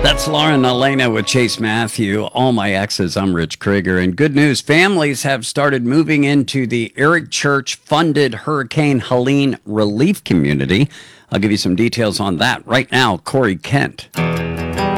That's Lauren Elena with Chase Matthew. All my exes, I'm Rich Krieger. And good news, families have started moving into the Eric Church funded Hurricane Helene relief community. I'll give you some details on that right now. Corey Kent.